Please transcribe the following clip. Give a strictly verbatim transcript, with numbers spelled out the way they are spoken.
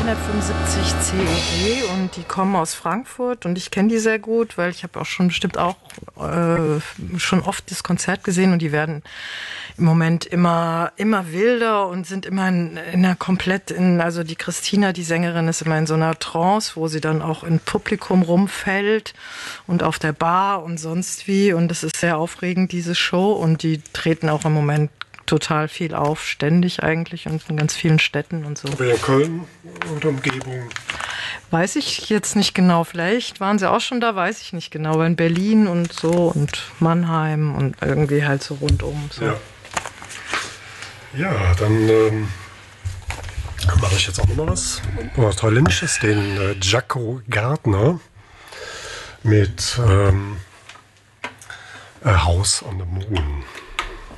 zweihundertfünfundsiebzig C O E und die kommen aus Frankfurt und ich kenne die sehr gut, weil ich habe auch schon bestimmt auch äh, schon oft das Konzert gesehen und die werden im Moment immer immer wilder und sind immer in, in einer komplett in also die Christina, die Sängerin, ist immer in so einer Trance, wo sie dann auch im Publikum rumfällt und auf der Bar und sonst wie und das ist sehr aufregend, diese Show, und die treten auch im Moment total viel auf, ständig eigentlich und in ganz vielen Städten und so. Aber in Köln oder Umgebung? Weiß ich jetzt nicht genau. Vielleicht waren sie auch schon da, weiß ich nicht genau. Aber in Berlin und so und Mannheim und irgendwie halt so rundum. So. Ja. Ja, dann ähm, mache ich jetzt auch noch mal was Australisches, den äh, Jaco Gardner mit ähm, A House on the Moon.